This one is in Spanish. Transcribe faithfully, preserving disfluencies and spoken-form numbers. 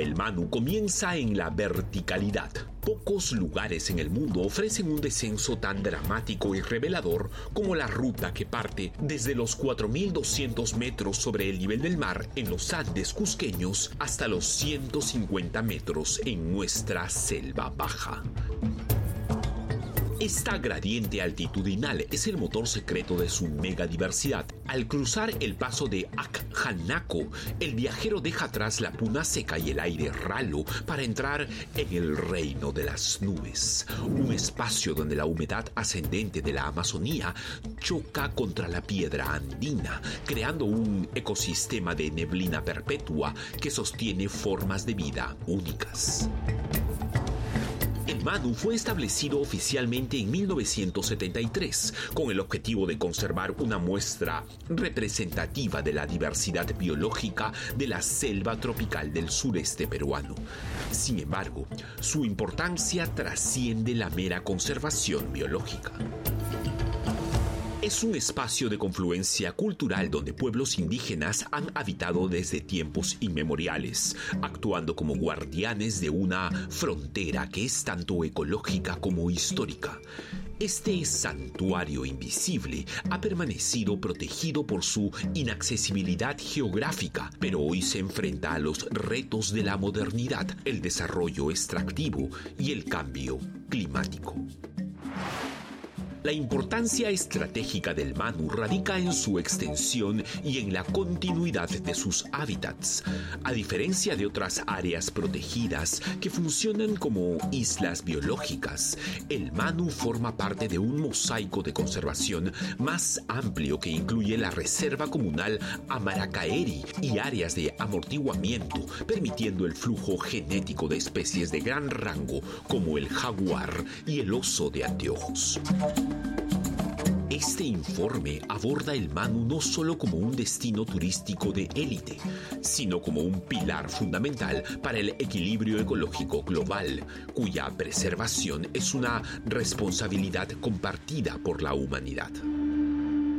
El Manu comienza en la verticalidad. Pocos lugares en el mundo ofrecen un descenso tan dramático y revelador como la ruta que parte desde los cuatro mil doscientos metros sobre el nivel del mar en los Andes cusqueños hasta los ciento cincuenta metros en nuestra selva baja. Esta gradiente altitudinal es el motor secreto de su megadiversidad. Al cruzar el paso de Akjanaco, el viajero deja atrás la puna seca y el aire ralo para entrar en el reino de las nubes, un espacio donde la humedad ascendente de la Amazonía choca contra la piedra andina, creando un ecosistema de neblina perpetua que sostiene formas de vida únicas. El Manu fue establecido oficialmente en mil novecientos setenta y tres con el objetivo de conservar una muestra representativa de la diversidad biológica de la selva tropical del sureste peruano. Sin embargo, su importancia trasciende la mera conservación biológica. Es un espacio de confluencia cultural donde pueblos indígenas han habitado desde tiempos inmemoriales, actuando como guardianes de una frontera que es tanto ecológica como histórica. Este santuario invisible ha permanecido protegido por su inaccesibilidad geográfica, pero hoy se enfrenta a los retos de la modernidad, el desarrollo extractivo y el cambio climático. La importancia estratégica del Manu radica en su extensión y en la continuidad de sus hábitats. A diferencia de otras áreas protegidas que funcionan como islas biológicas, el Manu forma parte de un mosaico de conservación más amplio que incluye la Reserva Comunal Amaracaeri y áreas de amortiguamiento, permitiendo el flujo genético de especies de gran rango como el jaguar y el oso de anteojos. Este informe aborda el Manu no solo como un destino turístico de élite, sino como un pilar fundamental para el equilibrio ecológico global, cuya preservación es una responsabilidad compartida por la humanidad.